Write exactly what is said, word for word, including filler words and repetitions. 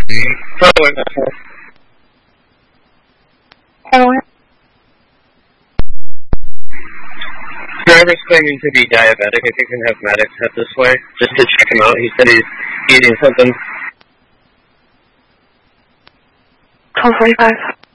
Driver's claiming to be diabetic. I think we can have medics head this way just to check him out. He said he's eating something. twelve forty-five.